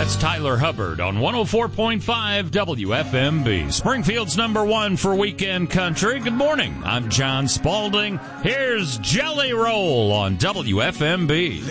That's Tyler Hubbard on 104.5 WFMB. Springfield's number one for weekend country. Good morning. I'm John Spalding. Here's Jelly Roll on WFMB.